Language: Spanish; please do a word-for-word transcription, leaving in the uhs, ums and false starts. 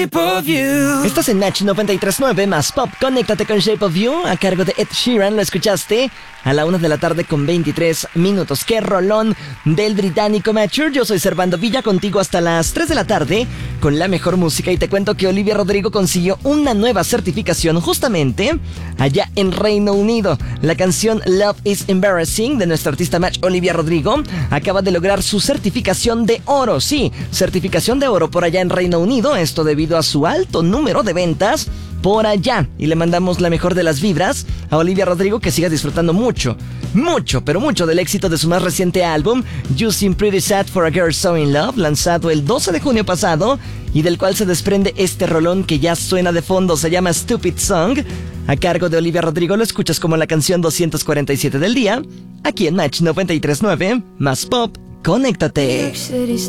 Estás en Match noventa y tres punto nueve más Pop. Conéctate con Shape of You a cargo de Ed Sheeran. Lo escuchaste a la una de la tarde con veintitrés minutos. ¡Qué rolón del británico Mature! Yo soy Servando Villa, contigo hasta las tres de la tarde con la mejor música. Y te cuento que Olivia Rodrigo consiguió una nueva certificación justamente allá en Reino Unido. La canción Love is Embarrassing de nuestra artista Match Olivia Rodrigo acaba de lograr su certificación de oro. Sí, certificación de oro por allá en Reino Unido. Esto debido a su alto número de ventas por allá. Y le mandamos la mejor de las vibras a Olivia Rodrigo, que siga disfrutando mucho, mucho, pero mucho del éxito de su más reciente álbum, You Seem Pretty Sad for a Girl So In Love, lanzado el doce de junio pasado, y del cual se desprende este rolón que ya suena de fondo. Se llama Stupid Song, a cargo de Olivia Rodrigo. Lo escuchas como la canción doscientos cuarenta y siete del día, aquí en Match noventa y tres punto nueve, más Pop. Conéctate.